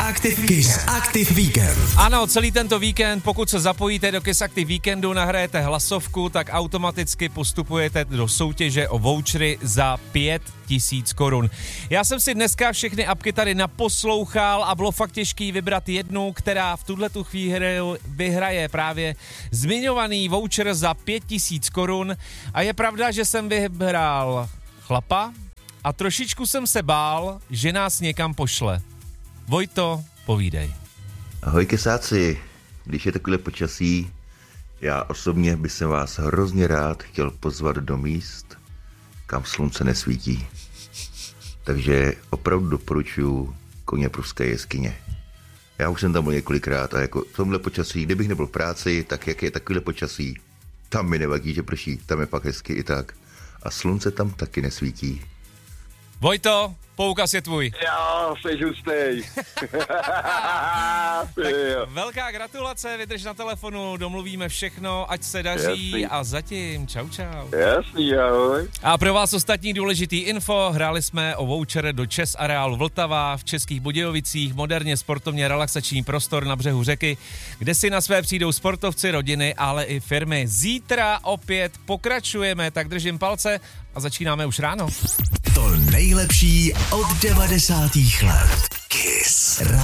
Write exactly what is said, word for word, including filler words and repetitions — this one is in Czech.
Active, Kiss Active Weekend. Ano, celý tento víkend, pokud se zapojíte do Kiss Active Weekendu, nahrajete hlasovku, tak automaticky postupujete do soutěže o vouchery za pět tisíc korun. Já jsem si dneska všechny apky tady naposlouchal a bylo fakt těžký vybrat jednu, která v tuhletu chvíli vyhraje právě zmiňovaný voucher za pět tisíc korun. A je pravda, že jsem vybral chlapa a trošičku jsem se bál, že nás někam pošle. Vojto, povídej. Ahoj kesáci, když je takové počasí, já osobně bych se vás hrozně rád chtěl pozvat do míst, kam slunce nesvítí. Takže opravdu doporučuji Koněpruské jeskyně. Já už jsem tam byl několikrát a jako v tomhle počasí, kdybych nebyl v práci, tak jak je takové počasí, tam mi nevadí, že prší, tam je pak hezky i tak. A slunce tam taky nesvítí. Vojto, poukaz je tvůj. Jo, jsi hustej. Tak velká gratulace, vydrž na telefonu, domluvíme všechno, ať se daří. Jasný. A zatím čau čau. Jasný, ahoj. A pro vás ostatní důležitý info, hráli jsme o voucher do Chess areálu Vltava v Českých Budějovicích, moderně sportovně relaxační prostor na břehu řeky, kde si na své přijdou sportovci, rodiny, ale i firmy. Zítra opět pokračujeme, tak držím palce a začínáme už ráno. To nejlepší od devadesátých let. Kiss.